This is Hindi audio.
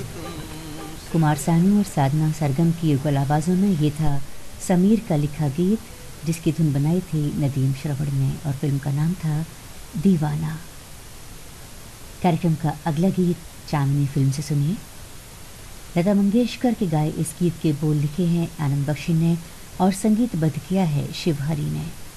कुमार सानू और साधना सरगम की युगल आवाज़ों में ये था समीर का लिखा गीत, जिसकी धुन बनाई थी नदीम श्रवण ने, और फिल्म का नाम था दीवाना। कार्यक्रम का अगला गीत चांदनी फिल्म से सुनिए। लता मंगेशकर के गाए इस गीत के बोल लिखे हैं आनंद बख्शी ने और संगीतबद्ध किया है शिव हरी ने।